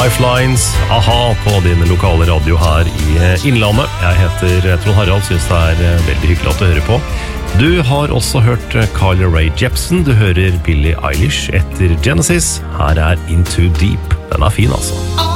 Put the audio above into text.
Lifelines, aha, på din lokale radio her i Innlandet. Jeg heter Trond Harald, synes det veldig hyggelig at du hører på. Du har også hørt Carly Rae Jepsen, du hører Billie Eilish etter Genesis. Her Into Deep, den fin altså.